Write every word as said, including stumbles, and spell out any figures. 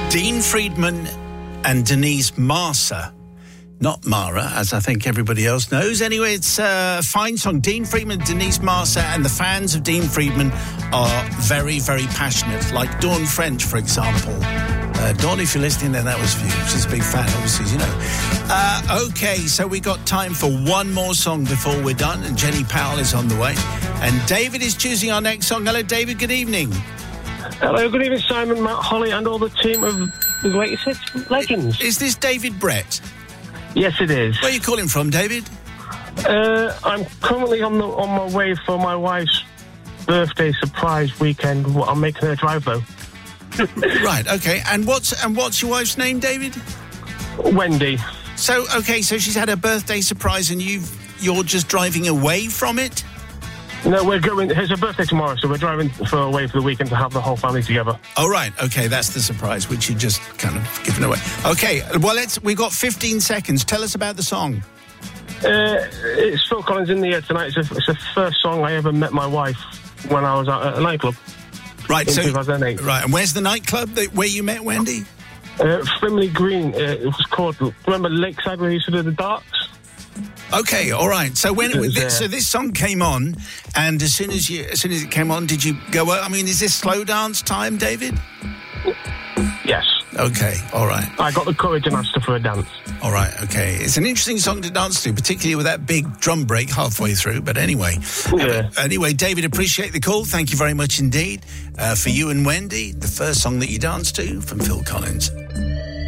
Dean Friedman and Denise Marcer. Not Mara, as I think everybody else knows. Anyway, it's a fine song. Dean Friedman, Denise Marcer, and the fans of Dean Friedman are very, very passionate. Like Dawn French, for example. Uh, Dawn, if you're listening, then that was for you. She's a big fan, obviously, as you know. Uh, okay, so we got time for one more song before we're done, and Jenny Powell is on the way. And David is choosing our next song. Hello, David, good evening. Hello, good evening, Simon, Matt, Holly, and all the team of the greatest hits legends. Is this David Brett? Yes, it is. Where are you calling from, David? Uh, I'm currently on the on my way for my wife's birthday surprise weekend. I'm making her drive, though. Right, okay. And what's and what's your wife's name, David? Wendy. So, okay, so she's had her birthday surprise and you've, you're just driving away from it? No, we're going... It's her birthday tomorrow, so we're driving for away for the weekend to have the whole family together. Oh, right. Okay, that's the surprise, which you just kind of given away. Okay, well, let's... We've got fifteen seconds. Tell us about the song. Uh, it's Phil Collins, In the Air Tonight. It's, a, it's the first song I ever met my wife when I was at a nightclub. Right, in so... two thousand eight. Right, and where's the nightclub that, where you met Wendy? Uh, Frimley Green. Uh, it was called... Remember Lakeside where you used to do the darts? Okay, all right. So when was, this, uh, so this song came on, and as soon as you as soon as it came on, did you go? I mean, is this slow dance time, David? Yes. Okay, all right. I got the courage and asked her for a dance. All right, okay. It's an interesting song to dance to, particularly with that big drum break halfway through. But anyway, yeah. uh, anyway, David, appreciate the call. Thank you very much indeed. Uh, for you and Wendy, the first song that you danced to from Phil Collins.